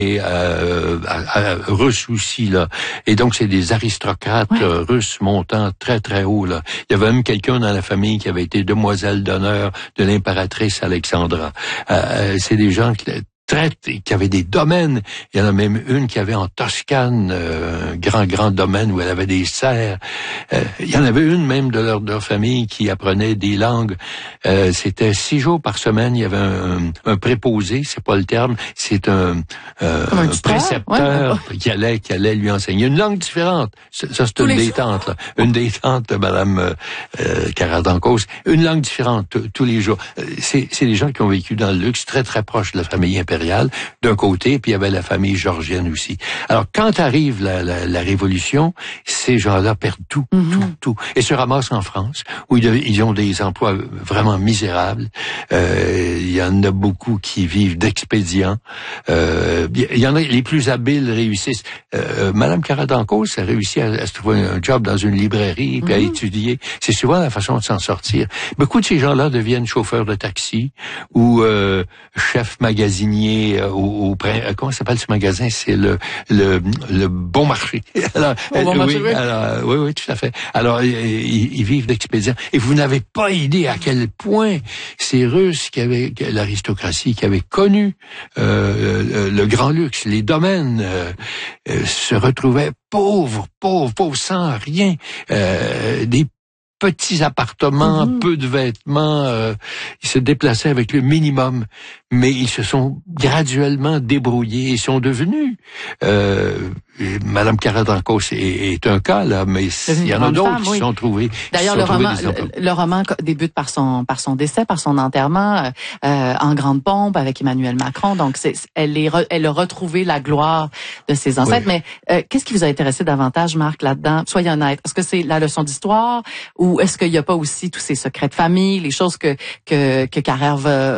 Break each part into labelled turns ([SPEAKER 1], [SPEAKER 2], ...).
[SPEAKER 1] russes aussi là, et donc c'est des aristocrates russes montant très très haut là. Il y avait même quelqu'un dans la famille qui avait été demoiselle d'honneur de l'impératrice Alexandra. C'est des gens qui avaient des domaines. Il y en a même une qui avait en Toscane un grand domaine où elle avait des serres. Il y en avait une même de leur famille qui apprenait des langues. C'était 6 jours par semaine. Il y avait un préposé, c'est pas le terme, c'est un précepteur qui allait lui enseigner une langue différente. Ça c'est une des tantes, là. Une des tantes de Madame Carrère-d'Encausse. Une langue différente tous les jours. C'est des gens qui ont vécu dans le luxe, très très proches de la famille impériale d'un côté, puis il y avait la famille georgienne aussi. Alors, quand arrive la Révolution, ces gens-là perdent tout. Et se ramassent en France, où ils ont des emplois vraiment misérables. Il y en a beaucoup qui vivent d'expédients. Il y en a, les plus habiles réussissent. Madame Carrère-d'Encausse a réussi à se trouver un job dans une librairie, puis à étudier. C'est souvent la façon de s'en sortir. Beaucoup de ces gens-là deviennent chauffeurs de taxi ou chefs magasiniers comment s'appelle ce magasin? C'est le Bon Marché. Alors, oui, tout à fait. Alors, ils vivent d'expédients. Et vous n'avez pas idée à quel point ces Russes l'aristocratie qui avait connu le grand luxe, les domaines, se retrouvaient pauvres, sans rien, des petits appartements, peu de vêtements, ils se déplaçaient avec le minimum, mais ils se sont graduellement débrouillés et sont devenus Madame Carrère-d'Encausse est un cas là, mais il y en a d'autres qui sont trouvés.
[SPEAKER 2] D'ailleurs, le roman débute par son décès, par son enterrement en grande pompe avec Emmanuel Macron. Donc, elle a retrouvé la gloire de ses ancêtres. Oui. Mais qu'est-ce qui vous a intéressé davantage, Marc, là-dedans? Soyez honnête. Est-ce que c'est la leçon d'histoire ou est-ce qu'il n'y a pas aussi tous ces secrets de famille, les choses que Carrère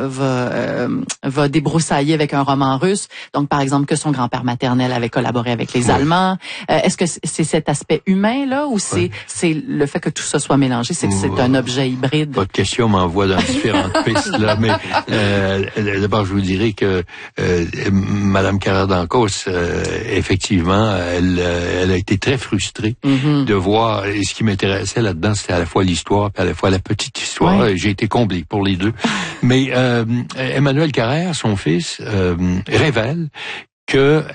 [SPEAKER 2] va débroussailler avec un roman russe? Donc, par exemple, que son grand-père maternel avait collaboré avec les Allemands. Est-ce que c'est cet aspect humain là ou c'est le fait que tout ça soit mélangé, c'est un objet hybride?
[SPEAKER 1] Votre question m'envoie dans différentes pistes là, mais d'abord je vous dirais que Madame Carrère-d'Encausse, effectivement, elle a été très frustrée de voir. Et ce qui m'intéressait là-dedans, c'était à la fois l'histoire et à la fois la petite histoire. Ouais. J'ai été comblé pour les deux. Mais Emmanuel Carrère, son fils, révèle que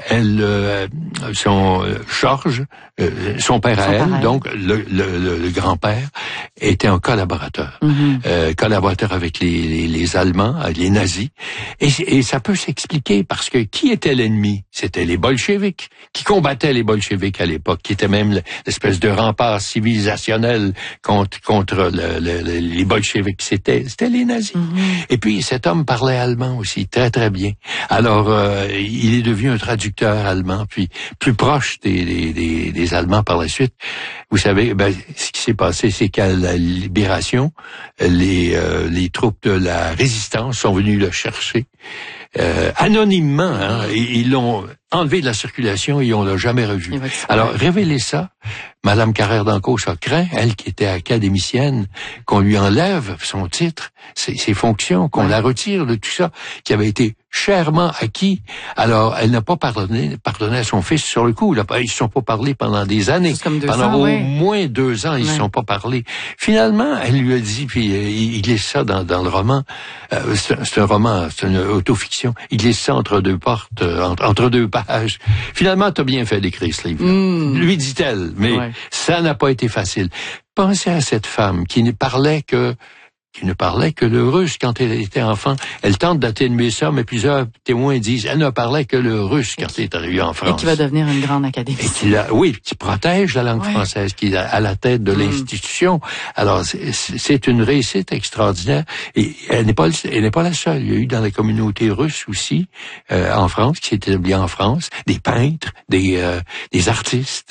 [SPEAKER 1] son père à elle, donc le grand-père, était un collaborateur, collaborateur avec les Allemands, les nazis, et ça peut s'expliquer parce que qui était l'ennemi? C'était les bolcheviks, qui combattaient les bolcheviks à l'époque, qui étaient même l'espèce de rempart civilisationnel contre les bolcheviks. C'était les nazis. Et puis cet homme parlait allemand aussi, très très bien. Alors il est devenu un traducteur allemand, puis plus proche des Allemands par la suite. Vous savez, ce qui s'est passé, c'est qu'à la libération, les troupes de la résistance sont venues le chercher anonymement. Ils l'ont enlevé de la circulation et on l'a jamais revu. Alors, révéler ça, Madame Carrère-d'Encausse a craint, elle qui était académicienne, qu'on lui enlève son titre, ses fonctions, qu'on la retire de tout ça, qui avait été chèrement acquis. Alors, elle n'a pas pardonné à son fils sur le coup. Ils se sont pas parlé pendant des années. Pendant au moins 2 ans, ils se sont pas parlé. Finalement, elle lui a dit, puis il glisse ça dans le roman, c'est un roman, c'est une autofiction, il glisse ça entre deux portes, entre 2 pages. Finalement, t'as bien fait d'écrire ce livre. Lui dit-elle, mais ça n'a pas été facile. Pensez à cette femme qui ne parlait que le russe quand elle était enfant. Elle tente d'atténuer ça, mais plusieurs témoins disent elle ne parlait que le russe quand elle est arrivée en France.
[SPEAKER 2] Et qui va devenir une grande académicienne.
[SPEAKER 1] Qui protège la langue française, qui est à la tête de l'institution. Alors, c'est une réussite extraordinaire. Et elle n'est pas la seule. Il y a eu dans la communauté russe aussi, en France, qui s'est établie en France, des peintres, des artistes,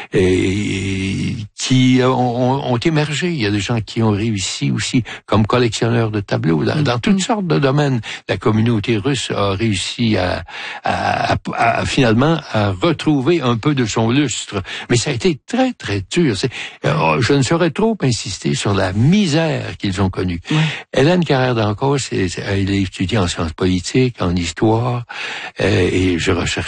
[SPEAKER 1] qui ont émergé. Il y a des gens qui ont réussi aussi comme collectionneur de tableaux. Dans toutes sortes de domaines, la communauté russe a réussi à finalement à retrouver un peu de son lustre. Mais ça a été très, très dur. Je ne saurais trop insister sur la misère qu'ils ont connue. Hélène Carrère-d'Encausse, elle a étudié en sciences politiques, en histoire, et je recherche